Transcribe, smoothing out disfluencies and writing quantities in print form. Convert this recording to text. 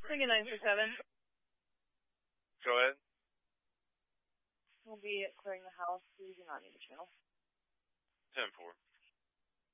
Thinking 937. Go ahead. We'll be clearing the house. We do not need the channel. 10-4.